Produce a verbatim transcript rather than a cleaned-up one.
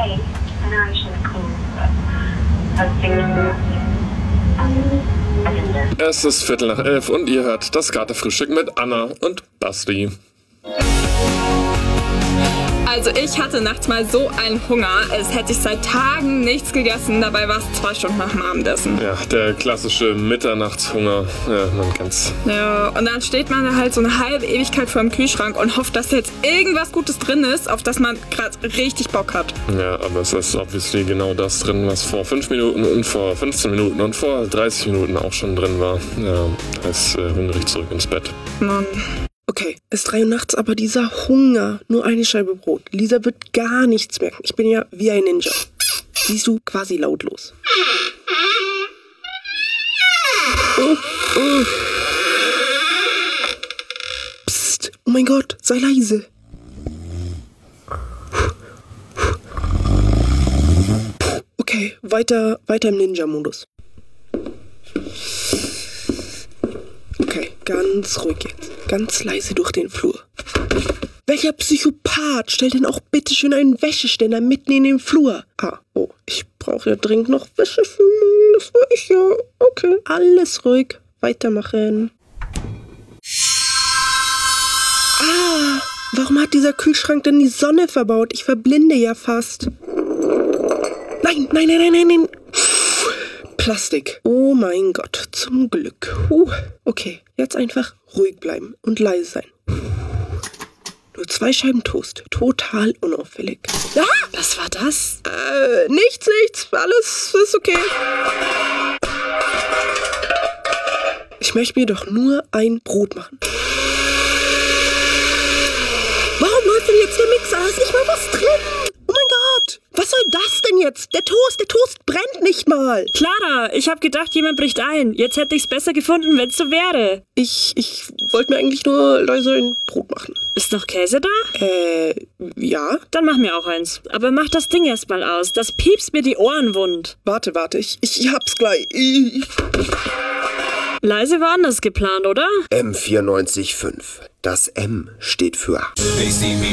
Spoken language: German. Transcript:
okay. I know I should have called, but I was thinking, um, I didn't know. Es ist Viertel nach elf und ihr hört das Katerfrühstück mit Anna und Basti. Also ich hatte nachts mal so einen Hunger, als hätte ich seit Tagen nichts gegessen. Dabei war es zwei Stunden nach dem Abendessen. Ja, der klassische Mitternachtshunger. Ja, man kennt's. Ja, und dann steht man da halt so eine halbe Ewigkeit vor dem Kühlschrank und hofft, dass jetzt irgendwas Gutes drin ist, auf das man gerade richtig Bock hat. Ja, aber es ist obviously genau das drin, was vor fünf Minuten und vor fünfzehn Minuten und vor dreißig Minuten auch schon drin war. Ja, er ist äh, hungrig zurück ins Bett. Mann. Okay, es ist drei Uhr nachts, aber dieser Hunger, nur eine Scheibe Brot. Lisa wird gar nichts merken. Ich bin ja wie ein Ninja. Siehst du, quasi lautlos. Oh, oh. Psst, oh mein Gott, sei leise. Okay, weiter, weiter im Ninja-Modus. Okay, ganz ruhig jetzt. Ganz leise durch den Flur. Welcher Psychopath stellt denn auch bitte schön einen Wäscheständer mitten in den Flur? Ah, oh, ich brauche ja dringend noch Wäschefüllung. Das war ich ja. Okay, alles ruhig. Weitermachen. Ah, warum hat dieser Kühlschrank denn die Sonne verbaut? Ich verblinde ja fast. Nein, nein, nein, nein, nein, nein. Plastik. Oh mein Gott, zum Glück. Huh. Okay, jetzt einfach ruhig bleiben und leise sein. Nur zwei Scheiben Toast. Total unauffällig. Ah! Was war das? Äh, nichts, nichts. Alles ist okay. Ich möchte mir doch nur ein Brot machen. Warum läuft denn jetzt der Mixer? Da ist nicht mal was drin. Oh mein Gott. Was soll das denn jetzt? Der Toast, der Toast brennt nicht mal. Clara, ich hab gedacht, jemand bricht ein. Jetzt hätte ich's besser gefunden, wenn's so wäre. Ich, ich wollte mir eigentlich nur leise ein Brot machen. Ist noch Käse da? Äh, ja. Dann mach mir auch eins. Aber mach das Ding erst mal aus. Das piepst mir die Ohren wund. Warte, warte, ich, ich hab's gleich. Ich... Leise war anders geplant, oder? M vierundneunzig Komma fünf. Das M steht für... They see me